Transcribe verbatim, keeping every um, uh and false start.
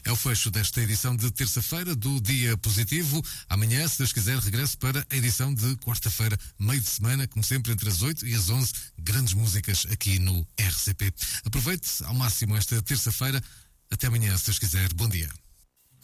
É o fecho desta edição de terça-feira do Dia Positivo. Amanhã, se Deus quiser, regresso para a edição de quarta-feira, meio de semana, como sempre, entre as oito e as onze, grandes músicas aqui no R C P. Aproveite ao máximo esta terça-feira. Até amanhã, se Deus quiser. Bom dia.